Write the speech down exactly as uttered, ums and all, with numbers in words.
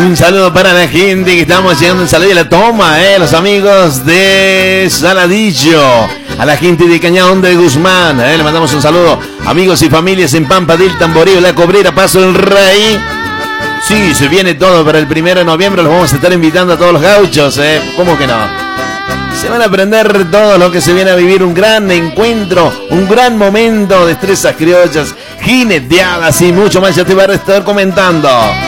Un saludo para la gente que estamos llegando en Saladillo de la Toma, eh, los amigos de Saladillo, a la gente de Cañadón de Guzmán, eh, le mandamos un saludo, amigos y familias en Pampa del Tamboril, La Cobrera, Paso del Rey. Sí, se viene todo para el primero de noviembre, los vamos a estar invitando a todos los gauchos, eh, ¿cómo que no? Se van a aprender todo lo que se viene a vivir, un gran encuentro, un gran momento, destrezas criollas, jineteadas y mucho más, ya te voy a estar comentando.